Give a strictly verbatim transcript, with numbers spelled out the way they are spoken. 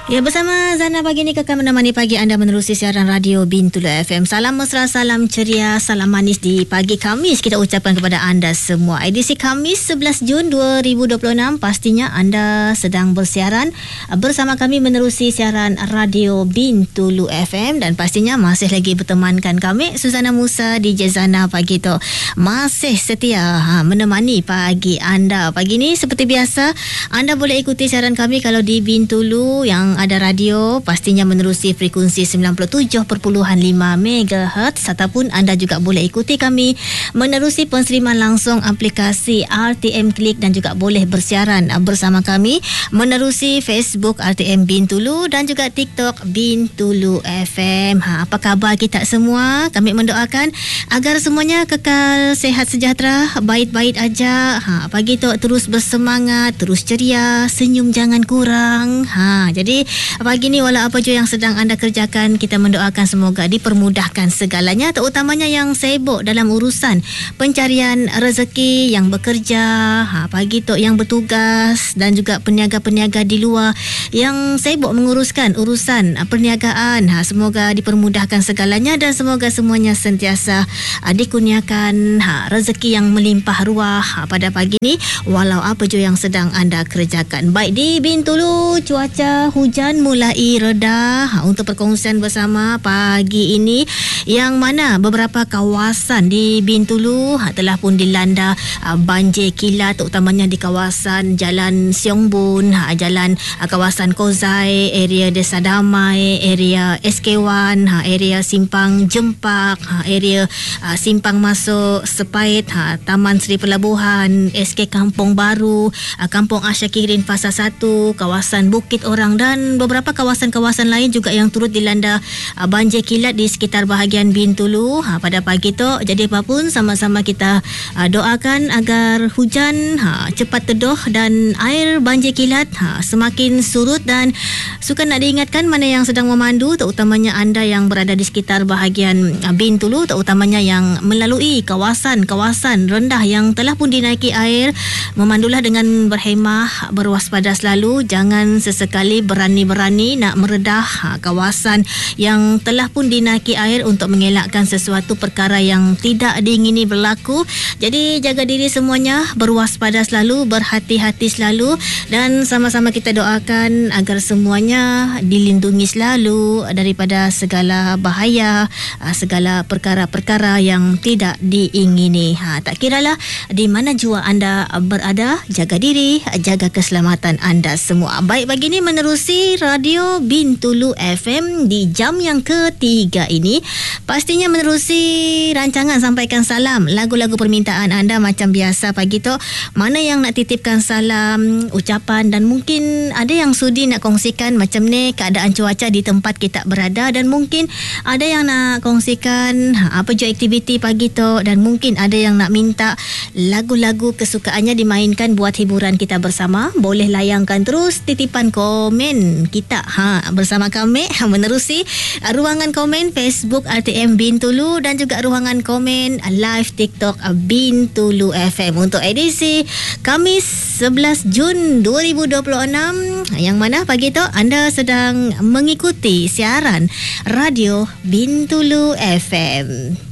Ya, bersama Zana pagi ini akan menemani pagi anda menerusi siaran radio Bintulu F M. Salam mesra, salam ceria, salam manis di pagi Khamis kita ucapkan kepada anda semua. Edisi Khamis sebelas Jun dua ribu dua puluh enam, pastinya anda sedang bersiaran bersama kami menerusi siaran radio Bintulu F M, dan pastinya masih lagi bertemankan kami Suzana Musa, D J Zana pagi tu. Masih setia ha, menemani pagi anda. Pagi ni seperti biasa anda boleh ikuti siaran kami kalau di Bintulu yang ada radio, pastinya menerusi frekuensi sembilan puluh tujuh perpuluhan lima megahertz, ataupun anda juga boleh ikuti kami menerusi penseriman langsung aplikasi R T M Klik, dan juga boleh bersiaran bersama kami menerusi Facebook R T M Bintulu dan juga TikTok Bintulu F M. Ha, apa khabar kita semua? Kami mendoakan agar semuanya kekal sehat sejahtera, baik-baik aja. Ha, pagi tu terus bersemangat, terus ceria, senyum jangan kurang. Ha, jadi pagi ni walau apa jua yang sedang anda kerjakan, kita mendoakan semoga dipermudahkan segalanya, terutamanya yang sibuk dalam urusan pencarian rezeki, yang bekerja, ha, pagi tu yang bertugas, dan juga peniaga-peniaga di luar yang sibuk menguruskan urusan perniagaan. Ha, semoga dipermudahkan segalanya dan semoga semuanya sentiasa ha, dikurniakan ha, rezeki yang melimpah ruah ha, pada pagi ni walau apa jua yang sedang anda kerjakan. Baik, di Bintulu cuaca hujan Hujan mulai reda ha, untuk perkongsian bersama pagi ini, yang mana beberapa kawasan di Bintulu ha, telah pun dilanda ha, banjir kilat, terutamanya di kawasan Jalan Siong Bun, ha, Jalan ha, kawasan Kozai, area Desa Damai, area S K satu, ha, area Simpang Jempak, ha, area ha, Simpang Masuk Sepait, ha, Taman Seri Pelabuhan, S K Kampung Baru, ha, Kampung Asyakirin Fasa satu, kawasan Bukit Orang, dan beberapa kawasan-kawasan lain juga yang turut dilanda uh, banjir kilat di sekitar bahagian Bintulu ha, pada pagi tu. Jadi apapun, sama-sama kita uh, doakan agar hujan ha, cepat teduh dan air banjir kilat ha, semakin surut. Dan suka nak diingatkan mana yang sedang memandu, terutamanya anda yang berada di sekitar bahagian uh, Bintulu, terutamanya yang melalui kawasan-kawasan rendah yang telah pun dinaiki air, memandulah dengan berhemah, berwaspada selalu, jangan sesekali berani berani nak meredah ha, kawasan yang telah pun dinaiki air untuk mengelakkan sesuatu perkara yang tidak diingini berlaku. Jadi jaga diri semuanya, berwaspada selalu, berhati-hati selalu, dan sama-sama kita doakan agar semuanya dilindungi selalu daripada segala bahaya, segala perkara-perkara yang tidak diingini. Ha, tak kiralah di mana jua anda berada, jaga diri, jaga keselamatan anda semua. Baik, pagi ini menerusi radio Bintulu F M di jam yang ketiga ini, pastinya menerusi rancangan sampaikan salam, lagu-lagu permintaan anda macam biasa pagi tu. Mana yang nak titipkan salam, ucapan, dan mungkin ada yang sudi nak kongsikan macam ni keadaan cuaca di tempat kita berada, dan mungkin ada yang nak kongsikan apa je aktiviti pagi tu, dan mungkin ada yang nak minta lagu-lagu kesukaannya dimainkan buat hiburan kita bersama. Boleh layangkan terus titipan komen kita ha, bersama kami menerusi ruangan komen Facebook R T M Bintulu dan juga ruangan komen live TikTok Bintulu F M untuk edisi Khamis sebelas Jun dua ribu dua puluh enam, yang mana pagi tu anda sedang mengikuti siaran radio Bintulu F M.